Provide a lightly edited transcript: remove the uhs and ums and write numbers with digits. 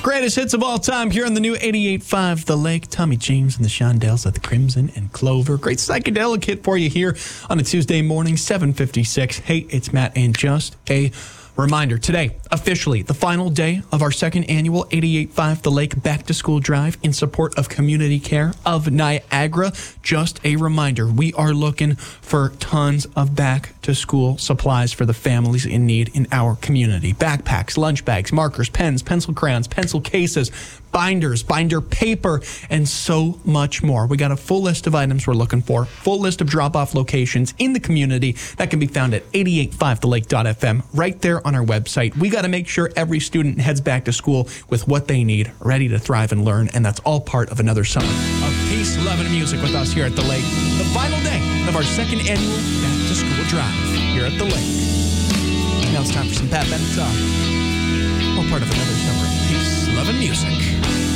Greatest hits of all time here on the new 88.5 The Lake. Tommy James and the Shondells at the Crimson and Clover. Great psychedelic hit for you here on a Tuesday morning, 7:56. Hey, it's Matt, and just a reminder, today, officially, the final day of our second annual 88.5 The Lake Back to School Drive in support of Community Care of Niagara. Just a reminder, we are looking for tons of back to school supplies for the families in need in our community. Backpacks, lunch bags, markers, pens, pencil crayons, pencil cases, binders, binder paper, and so much more. We got a full list of items we're looking for, full list of drop-off locations in the community that can be found at 885thelake.fm, right there on our website. We got to make sure every student heads back to school with what they need, ready to thrive and learn, and that's all part of another summer of peace, love, and music with us here at the Lake. The final day of our second annual Back to School Drive here at the Lake. Now it's time for some Pat Benatar, all part of another summer of peace, love, and music.